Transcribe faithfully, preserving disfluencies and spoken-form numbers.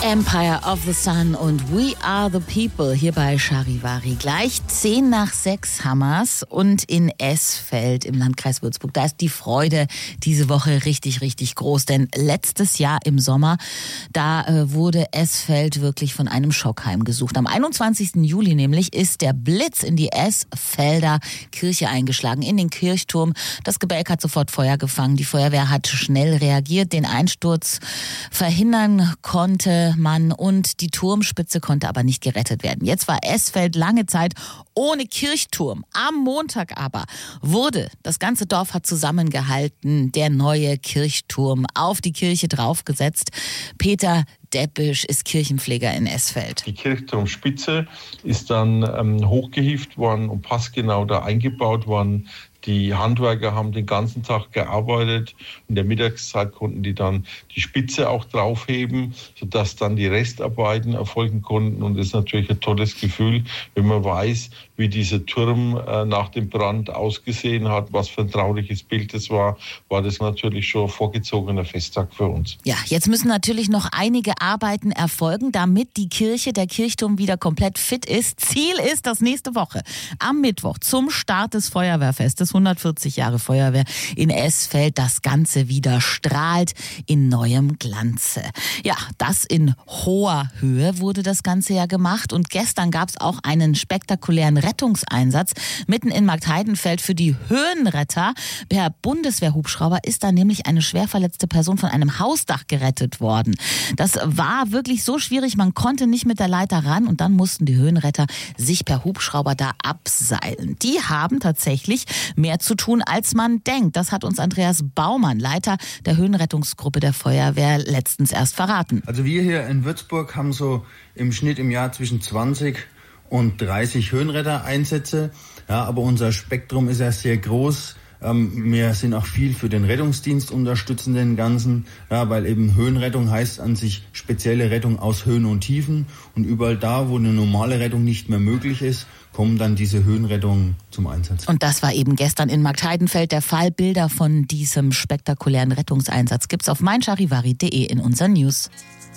Empire of the Sun und We Are the People hier bei Charivari. Gleich zehn nach sechs Hammers und in Esfeld im Landkreis Würzburg. Da ist die Freude diese Woche richtig, richtig groß. Denn letztes Jahr im Sommer, da äh, wurde Esfeld wirklich von einem Schock heimgesucht. Am einundzwanzigsten Juli nämlich ist der Blitz in die Esfelder Kirche eingeschlagen, in den Kirchturm. Das Gebälk hat sofort Feuer gefangen. Die Feuerwehr hat schnell reagiert, den Einsturz verhindern konnte man und die Turmspitze konnte aber nicht gerettet werden. Jetzt war Esfeld lange Zeit ohne Kirchturm. Am Montag aber wurde, das ganze Dorf hat zusammengehalten, der neue Kirchturm auf die Kirche draufgesetzt. Peter Deppisch ist Kirchenpfleger in Esfeld. Die Kirchturmspitze ist dann ähm, hochgehievt worden und passgenau da eingebaut worden. Die Handwerker haben den ganzen Tag gearbeitet. In der Mittagszeit konnten die dann die Spitze auch draufheben, sodass dann die Restarbeiten erfolgen konnten. Und das ist natürlich ein tolles Gefühl, wenn man weiß, wie dieser Turm äh, nach dem Brand ausgesehen hat, was für ein trauriges Bild es war, war das natürlich schon ein vorgezogener Festtag für uns. Ja, jetzt müssen natürlich noch einige Arbeiten erfolgen, damit die Kirche, der Kirchturm wieder komplett fit ist. Ziel ist, dass nächste Woche am Mittwoch zum Start des Feuerwehrfestes, hundertvierzig Jahre Feuerwehr in Esfeld, das Ganze wieder strahlt in neuem Glanze. Ja, das in hoher Höhe wurde das Ganze ja gemacht und gestern gab es auch einen spektakulären Rettungseinsatz mitten in Marktheidenfeld für die Höhenretter. Per Bundeswehrhubschrauber ist da nämlich eine schwer verletzte Person von einem Hausdach gerettet worden. Das war wirklich so schwierig, man konnte nicht mit der Leiter ran und dann mussten die Höhenretter sich per Hubschrauber da abseilen. Die haben tatsächlich mehr zu tun, als man denkt. Das hat uns Andreas Baumann, Leiter der Höhenrettungsgruppe der Feuerwehr, letztens erst verraten. Also wir hier in Würzburg haben so im Schnitt im Jahr zwischen zwanzig und dreißig Höhenrettereinsätze. Ja, aber unser Spektrum ist ja sehr groß. Ähm, wir sind auch viel für den Rettungsdienst unterstützen den Ganzen, ja, weil eben Höhenrettung heißt an sich spezielle Rettung aus Höhen und Tiefen. Und überall da, wo eine normale Rettung nicht mehr möglich ist, kommen dann diese Höhenrettungen zum Einsatz. Und das war eben gestern in Marktheidenfeld der Fall. Bilder von diesem spektakulären Rettungseinsatz gibt's auf mein charivari punkt de in unseren News.